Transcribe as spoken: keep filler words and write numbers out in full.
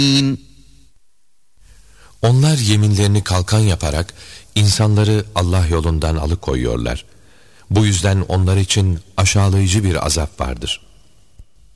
Onlar yeminlerini kalkan yaparak insanları Allah yolundan alıkoyuyorlar. Bu yüzden onlar için aşağılayıcı bir azap vardır.